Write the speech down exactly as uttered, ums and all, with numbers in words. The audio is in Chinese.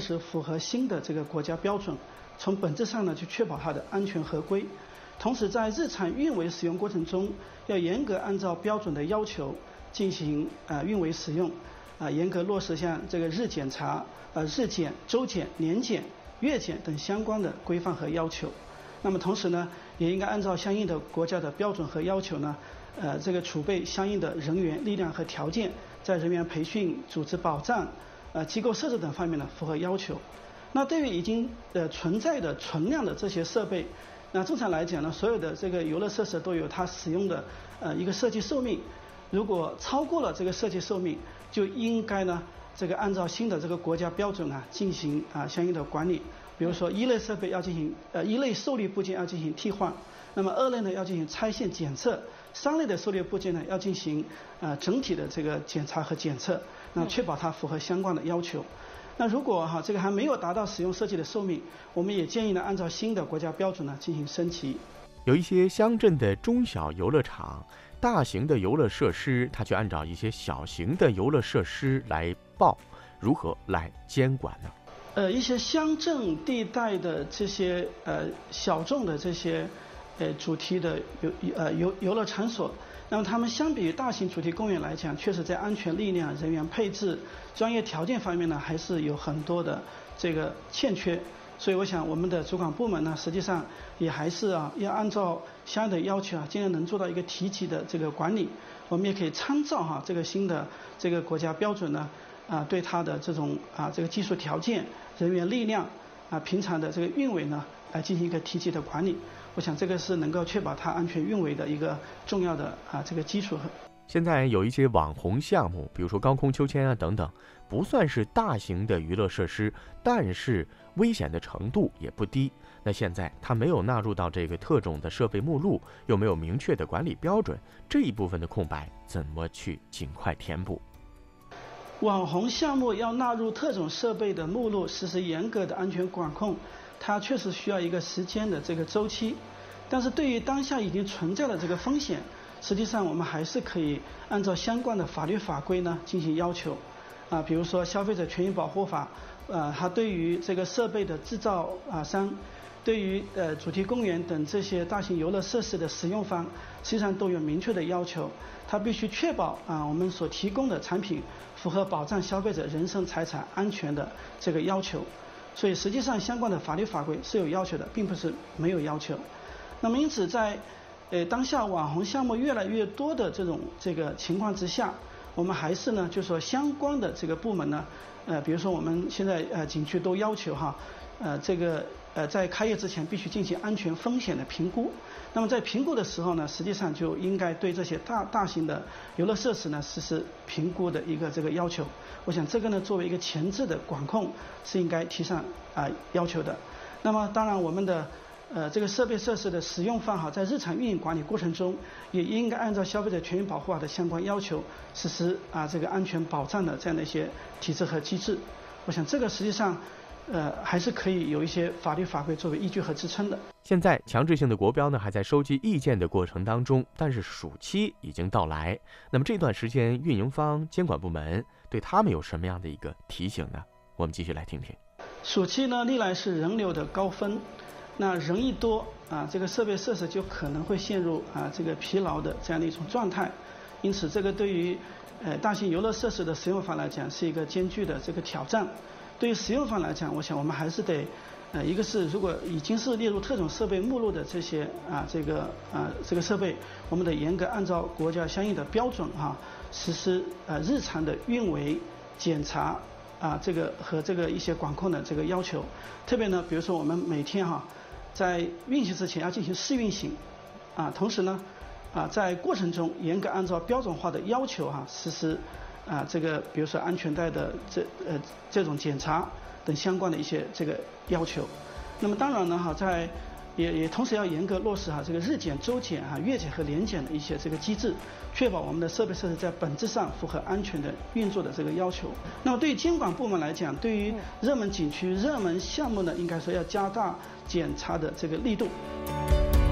实符合新的这个国家标准，从本质上呢去确保它的安全合规。同时在日常运维使用过程中，要严格按照标准的要求进行啊、呃、运维使用，啊、呃、严格落实像这个日检查、呃日检、周检、年检、月检等相关的规范和要求。那么同时呢，也应该按照相应的国家的标准和要求呢，呃，这个储备相应的人员、力量和条件，在人员培训、组织保障、呃机构设置等方面呢符合要求。那对于已经呃存在的存量的这些设备，那正常来讲呢，所有的这个游乐设施都有它使用的呃一个设计寿命。如果超过了这个设计寿命，就应该呢这个按照新的这个国家标准啊进行啊相应的管理。比如说一类设备要进行呃一类受力部件要进行替换，那么二类呢要进行拆线检测，三类的受力部件呢要进行呃整体的这个检查和检测，那确保它符合相关的要求。那如果哈这个还没有达到使用设计的寿命，我们也建议呢按照新的国家标准呢进行升级。 有一些乡镇的中小游乐场、大型的游乐设施，它却按照一些小型的游乐设施来报，如何来监管呢？ 呃，一些乡镇地带的这些呃小众的这些呃主题的游呃游游乐场所，那么他们相比于大型主题公园来讲，确实在安全力量、人员配置、专业条件方面呢，还是有很多的这个欠缺。所以我想我们的主管部门呢，实际上也还是啊要按照相应的要求啊，尽量能做到一个提级的这个管理。我们也可以参照哈、啊、这个新的这个国家标准呢。啊，对它的这种啊这个技术条件、人员力量啊平常的这个运维呢，来进行一个提级的管理。我想这个是能够确保它安全运维的一个重要的啊这个基础。 现在有一些网红项目，比如说高空秋千啊等等，不算是大型的娱乐设施，但是危险的程度也不低。那现在它没有纳入到这个特种的设备目录，又没有明确的管理标准，这一部分的空白怎么去尽快填补？ 网红项目要纳入特种设备的目录，实施严格的安全管控，它确实需要一个时间的这个周期。但是对于当下已经存在的这个风险，实际上我们还是可以按照相关的法律法规呢进行要求。啊，比如说《消费者权益保护法》，呃，它对于这个设备的制造啊商，对于呃主题公园等这些大型游乐设施的使用方，实际上都有明确的要求。它必须确保啊我们所提供的产品符合保障消费者人身财产安全的这个要求。所以实际上相关的法律法规是有要求的，并不是没有要求。那么因此在呃当下网红项目越来越多的这种这个情况之下，我们还是呢就说相关的这个部门呢，呃比如说我们现在呃景区都要求哈，呃这个呃在开业之前必须进行安全风险的评估。那么在评估的时候呢，实际上就应该对这些大大型的游乐设施呢实施评估的一个这个要求。我想这个呢作为一个前置的管控是应该提上啊、呃、要求的。那么当然我们的呃这个设备设施的使用方哈，在日常运营管理过程中，也应该按照消费者权益保护法的相关要求实施啊这个安全保障的这样的一些体制和机制。我想这个实际上呃还是可以有一些法律法规作为依据和支撑的。 现在强制性的国标呢还在收集意见的过程当中，但是暑期已经到来。那么这段时间运营方、监管部门对他们有什么样的一个提醒呢？我们继续来听听。 暑期呢历来是人流的高峰，那人一多啊，这个设备设施就可能会陷入啊这个疲劳的这样的一种状态。因此这个对于呃大型游乐设施的使用方来讲是一个艰巨的这个挑战。对于使用方来讲，我想我们还是得呃一个是如果已经是列入特种设备目录的这些啊这个啊这个设备，我们得严格按照国家相应的标准哈、啊、实施呃日常的运维检查啊这个和这个一些管控的这个要求。特别呢比如说我们每天哈、啊、在运行之前要进行试运行啊，同时呢啊在过程中严格按照标准化的要求哈、啊、实施啊这个比如说安全带的这呃这种检查等相关的一些这个要求。那么当然呢哈，在也也同时要严格落实哈这个日检、周检啊、月检和年检的一些这个机制，确保我们的设备设施在本质上符合安全的运作的这个要求。那么对于监管部门来讲，对于热门景区、热门项目呢，应该说要加大检查的这个力度。